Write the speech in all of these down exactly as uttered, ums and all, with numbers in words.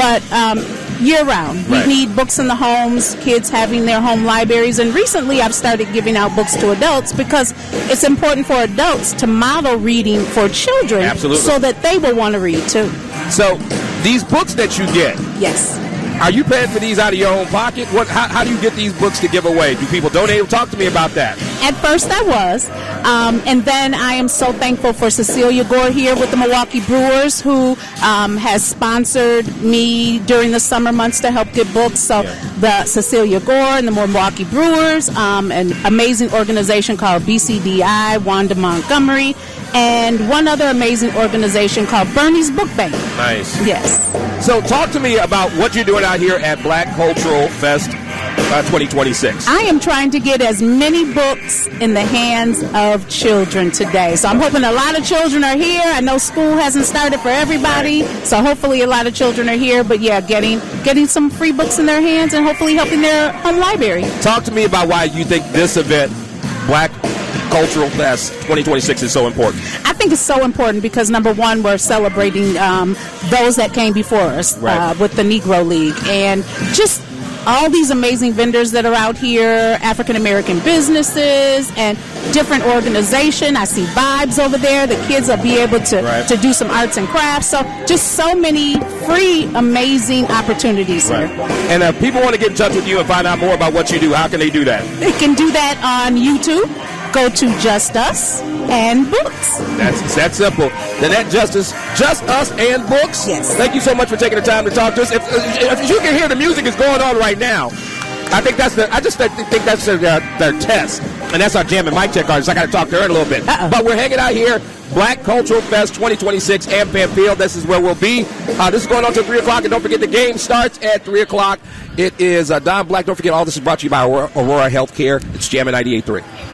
but um, year-round. We Right. need books in the homes, kids having their home libraries, and recently I've started giving out books to adults because it's important for adults to model reading for children. Absolutely. So that they will want to read too. So these books that you get, Yes. are you paying for these out of your own pocket? What? How, how do you get these books to give away? Do people donate? Talk to me about that. At first I was, um, and then I am so thankful for Cecilia Gore here with the Milwaukee Brewers, who um, has sponsored me during the summer months to help get books. So Yeah. the Cecilia Gore and the Milwaukee Brewers, um, an amazing organization called B C D I, Wanda Montgomery, and one other amazing organization called Bernie's Book Bank. Nice. Yes. So talk to me about what you're doing out here at Black Cultural Fest uh, twenty twenty-six. I am trying to get as many books in the hands of children today. So I'm hoping a lot of children are here. I know school hasn't started for everybody, so hopefully a lot of children are here. But yeah, getting getting some free books in their hands and hopefully helping their home library. Talk to me about why you think this event, Black Cultural Fest twenty twenty-six, is so important. I think it's so important because, number one, we're celebrating um, those that came before us Right. uh, with the Negro League. And just all these amazing vendors that are out here, African-American businesses and different organizations. I see Vibes over there. The kids will be able to, Right. to do some arts and crafts. So just so many free, amazing opportunities Right. here. And if people want to get in touch with you and find out more about what you do, how can they do that? They can do that on YouTube. Go to Just Us and Books. That's it's that simple. The Net Justice, Just Us and Books. Yes. Thank you so much for taking the time to talk to us. If, if you can hear the music is going on right now, I think that's the. I just think think that's their, their test, and that's our jam and mic check artist. I got to talk to her in a little bit. Uh-oh. But we're hanging out here, Black Cultural Fest twenty twenty-six, Ampam Field. This is where we'll be. Uh, this is going on until three o'clock, and don't forget the game starts at three o'clock. It is uh, Don Black. Don't forget, all this is brought to you by Aurora, Aurora Healthcare. It's Jammin' ninety-eight point three.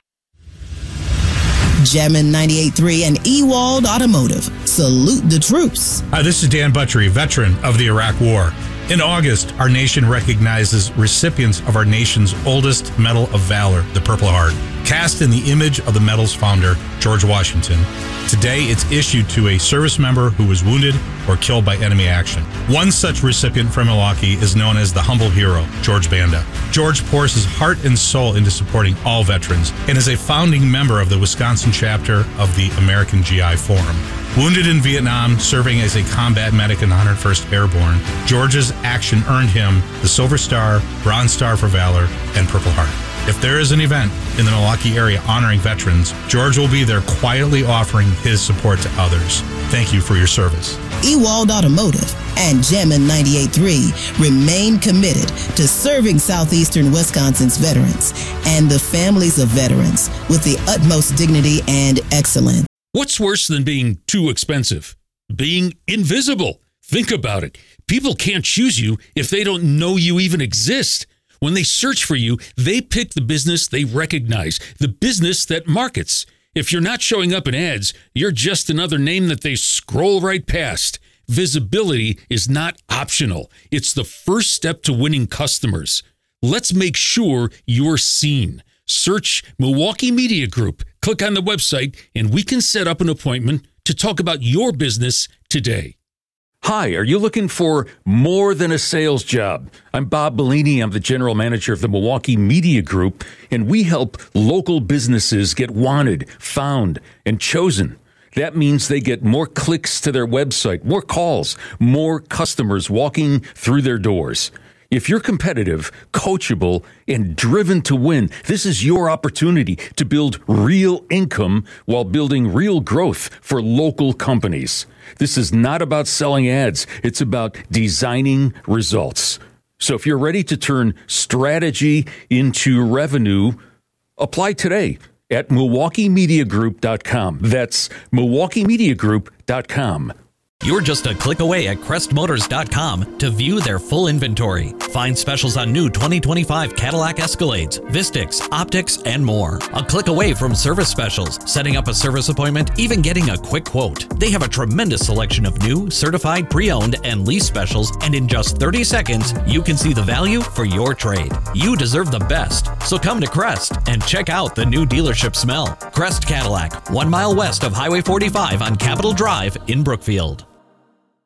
Jammin' ninety-eight point three and Ewald Automotive. Salute the troops. Hi, this is Dan Buttrey, veteran of the Iraq War. In August, our nation recognizes recipients of our nation's oldest Medal of Valor, the Purple Heart, cast in the image of the medal's founder, George Washington. Today, it's issued to a service member who was wounded or killed by enemy action. One such recipient from Milwaukee is known as the humble hero, George Banda. George pours his heart and soul into supporting all veterans and is a founding member of the Wisconsin chapter of the American G I Forum. Wounded in Vietnam, serving as a combat medic in the one hundred first Airborne, George's action earned him the Silver Star, Bronze Star for Valor, and Purple Heart. If there is an event in the Milwaukee area honoring veterans, George will be there quietly offering his support to others. Thank you for your service. Ewald Automotive and Jammin' ninety-eight point three remain committed to serving Southeastern Wisconsin's veterans and the families of veterans with the utmost dignity and excellence. What's worse than being too expensive? Being invisible. Think about it. People can't choose you if they don't know you even exist. When they search for you, they pick the business they recognize, the business that markets. If you're not showing up in ads, you're just another name that they scroll right past. Visibility is not optional. It's the first step to winning customers. Let's make sure you're seen. Search Milwaukee Media Group. Click on the website, and we can set up an appointment to talk about your business today. Hi, are you looking for more than a sales job? I'm Bob Bellini. I'm the general manager of the Milwaukee Media Group, and we help local businesses get wanted, found, and chosen. That means they get more clicks to their website, more calls, more customers walking through their doors. If you're competitive, coachable, and driven to win, this is your opportunity to build real income while building real growth for local companies. This is not about selling ads. It's about designing results. So if you're ready to turn strategy into revenue, apply today at Milwaukee Media Group dot com. That's Milwaukee Media Group dot com. You're just a click away at Crest Motors dot com to view their full inventory. Find specials on new twenty twenty-five Cadillac Escalades, Vistix, Optics, and more. A click away from service specials, setting up a service appointment, even getting a quick quote. They have a tremendous selection of new, certified, pre-owned, and lease specials, and in just thirty seconds, you can see the value for your trade. You deserve the best, so come to Crest and check out the new dealership smell. Crest Cadillac, one mile west of Highway forty-five on Capitol Drive in Brookfield.